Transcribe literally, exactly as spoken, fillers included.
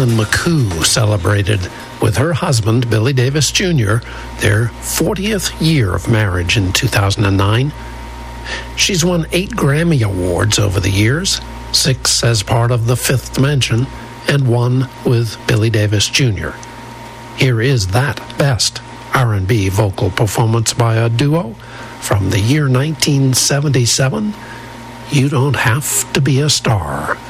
Carolyn McCoo celebrated with her husband, Billy Davis Junior, their fortieth year of marriage in two thousand nine. She's won eight Grammy Awards over the years, six as part of The Fifth Dimension, and one with Billy Davis Junior Here is that best R and B vocal performance by a duo from the year nineteen seventy-seven, You Don't Have to Be a Star.